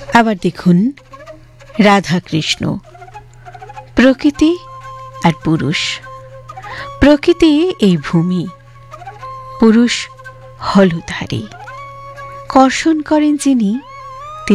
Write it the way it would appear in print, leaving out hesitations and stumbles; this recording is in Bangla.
আবার দেখুন রাধাকৃষ্ণ, প্রকৃতি আর পুরুষ। প্রকৃতি এই ভূমি, পুরুষ হলধারী। কর্ষণ করেন যিনি